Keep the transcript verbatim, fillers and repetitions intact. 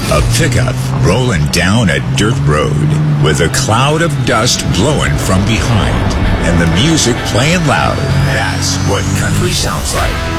A pickup rolling down a dirt road with a cloud of dust blowing from behind and the music playing loud. That's what country sounds like.